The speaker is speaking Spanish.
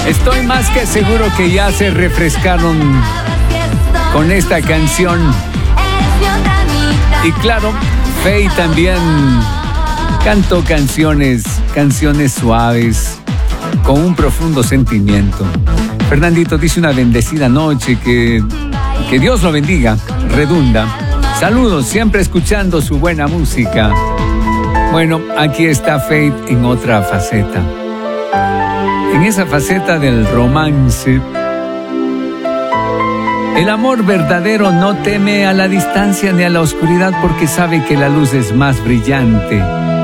Estoy más que seguro que ya se refrescaron con esta canción. Y claro, Faye también cantó canciones suaves, con un profundo sentimiento. Fernandito dice una bendecida noche, que Dios lo bendiga, redunda. Saludos, siempre escuchando su buena música. Bueno, aquí está Faith en otra faceta. En esa faceta del romance. El amor verdadero no teme a la distancia ni a la oscuridad porque sabe que la luz es más brillante